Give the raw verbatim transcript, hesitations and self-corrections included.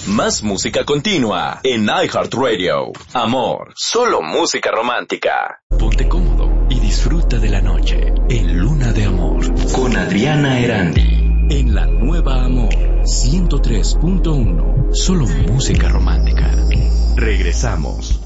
Más música continua en iHeartRadio. Amor, solo música romántica. Ponte cómodo y disfruta de la noche en Luna de Amor con Adriana Erandi. En la nueva Amor ciento tres punto uno. Solo música romántica. Regresamos.